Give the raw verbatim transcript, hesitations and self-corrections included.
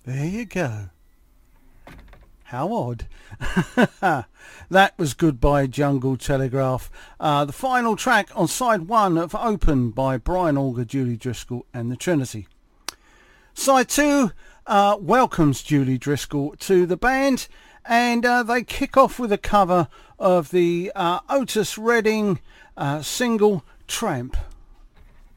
There you go. How odd. That was Goodbye Jungle Telegraph. Uh, the final track on side one of Open by Brian Auger, Julie Driscoll and the Trinity. Side two uh, welcomes Julie Driscoll to the band, and uh, they kick off with a cover of the uh, Otis Redding uh, single Tramp.